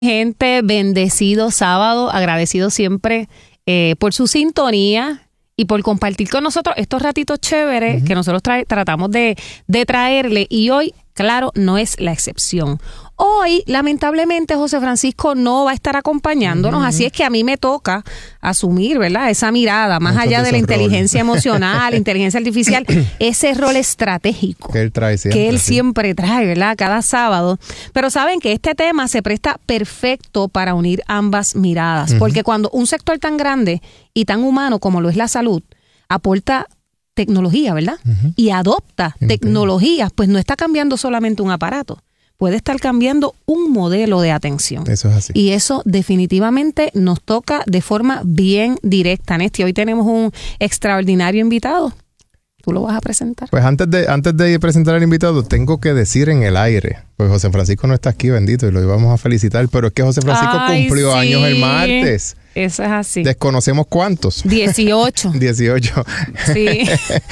Gente, bendecido sábado, agradecido siempre por su sintonía y por compartir con nosotros estos ratitos chéveres que nosotros tratamos de traerle, y hoy, claro, no es la excepción. Hoy, lamentablemente, José Francisco no va a estar acompañándonos, así es que a mí me toca asumir, ¿verdad?, esa mirada, más allá de la inteligencia emocional, inteligencia artificial, ese rol estratégico que él trae siempre, que él siempre trae, ¿verdad?, cada sábado. Pero saben que este tema se presta perfecto para unir ambas miradas, porque cuando un sector tan grande y tan humano como lo es la salud aporta tecnología, ¿verdad?, y adopta tecnologías, pues no está cambiando solamente un aparato, puede estar cambiando un modelo de atención. Eso es así. Y eso definitivamente nos toca de forma bien directa, Nesti. Hoy tenemos un extraordinario invitado. ¿Tú lo vas a presentar? Pues antes de presentar al invitado, tengo que decir en el aire, pues José Francisco no está aquí, bendito, y lo íbamos a felicitar, pero es que José Francisco cumplió años el martes. Eso es así. ¿Desconocemos cuántos? 18. 18. Sí.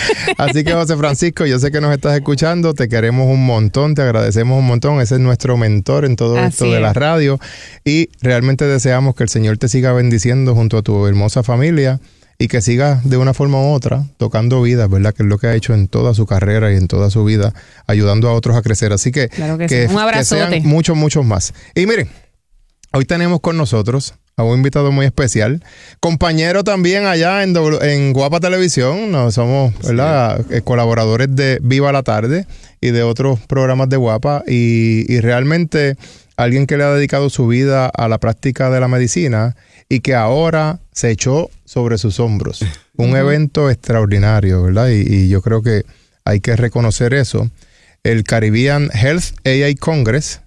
Así que José Francisco, yo sé que nos estás escuchando, te queremos un montón, te agradecemos un montón, ese es nuestro mentor en todo esto de la radio, y realmente deseamos que el Señor te siga bendiciendo junto a tu hermosa familia, y que siga de una forma u otra tocando vidas, ¿verdad? Que es lo que ha hecho en toda su carrera y en toda su vida, ayudando a otros a crecer. Así que, claro que sí. Un abrazote. Que sean muchos más. Y miren, hoy tenemos con nosotros a un invitado muy especial, compañero también allá en Guapa Televisión. Nos somos, ¿verdad?, colaboradores de Viva la Tarde y de otros programas de Guapa, y realmente alguien que le ha dedicado su vida a la práctica de la medicina y que ahora se echó sobre sus hombros un evento extraordinario, ¿verdad? Y yo creo que hay que reconocer eso. El Caribbean Health AI Congress,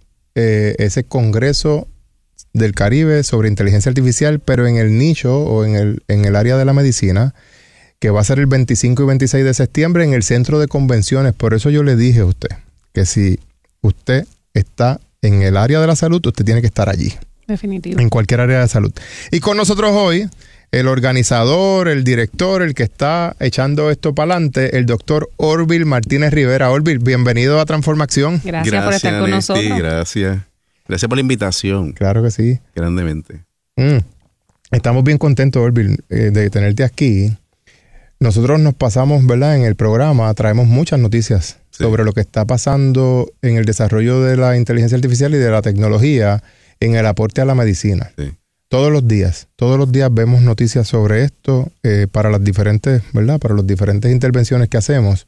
ese congreso del Caribe sobre inteligencia artificial, pero en el nicho o en el área de la medicina, que va a ser el 25 y 26 de septiembre en el Centro de Convenciones. Por eso yo le dije a usted que si usted está en el área de la salud, usted tiene que estar allí. Definitivo. En cualquier área de salud. Y con nosotros hoy, el organizador, el director, el que está echando esto para adelante, el doctor Orville Martínez Rivera. Orville, bienvenido a Transformación. Gracias por estar con nosotros. Gracias por la invitación. Claro que sí. Grandemente. Estamos bien contentos, Orville, de tenerte aquí. Nosotros nos pasamos, ¿verdad?, en el programa, traemos muchas noticias sobre lo que está pasando en el desarrollo de la inteligencia artificial y de la tecnología en el aporte a la medicina. Sí. Todos los días vemos noticias sobre esto para las diferentes, ¿verdad?, para las diferentes intervenciones que hacemos.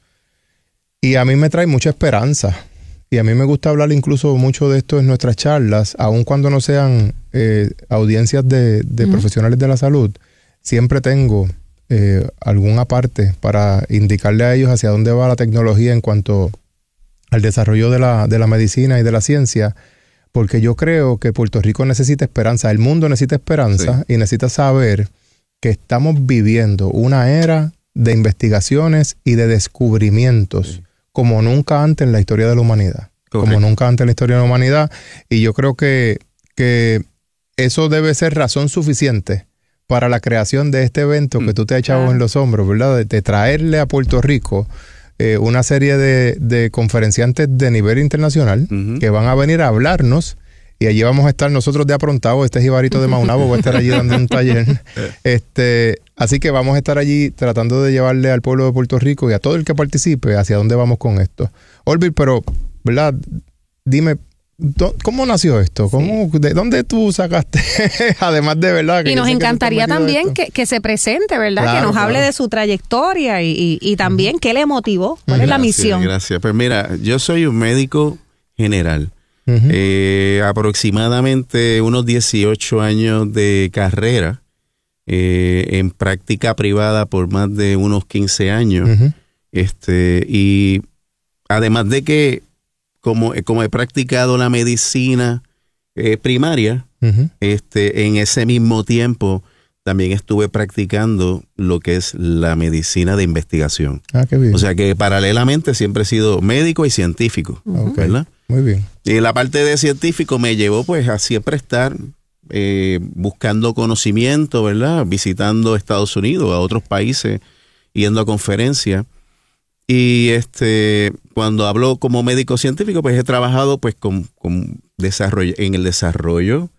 Y a mí me trae mucha esperanza. Y a mí me gusta hablar incluso mucho de esto en nuestras charlas, aun cuando no sean audiencias de profesionales de la salud. Siempre tengo alguna parte para indicarle a ellos hacia dónde va la tecnología en cuanto al desarrollo de la medicina y de la ciencia, porque yo creo que Puerto Rico necesita esperanza, el mundo necesita esperanza, y necesita saber que estamos viviendo una era de investigaciones y de descubrimientos como nunca antes en la historia de la humanidad. Correcto. Como nunca antes en la historia de la humanidad. Y yo creo que eso debe ser razón suficiente para la creación de este evento que tú te has echado en los hombros, ¿verdad? De traerle a Puerto Rico una serie de conferenciantes de nivel internacional que van a venir a hablarnos, y allí vamos a estar nosotros de aprontados. Este Jibarito de Maunabo va a estar allí dando un taller. Así que vamos a estar allí tratando de llevarle al pueblo de Puerto Rico y a todo el que participe hacia dónde vamos con esto. Orville, pero, ¿verdad? Dime, ¿cómo nació esto? ¿De dónde tú sacaste? Además de verdad. Y nos encantaría también que se presente, ¿verdad? Claro, que nos hable de su trayectoria y también qué le motivó, cuál es la misión. Gracias. Pues mira, yo soy un médico general. Aproximadamente unos 18 años de carrera, en práctica privada por más de unos 15 años. Y además de que como he practicado la medicina primaria, en ese mismo tiempo también estuve practicando lo que es la medicina de investigación. Qué bien. O sea que paralelamente siempre he sido médico y científico, ¿verdad? Muy bien. Y la parte de científico me llevó pues a siempre estar buscando conocimiento, ¿verdad? Visitando Estados Unidos, a otros países, yendo a conferencias. Y cuando hablo como médico científico, pues he trabajado pues con desarrollo, en el desarrollo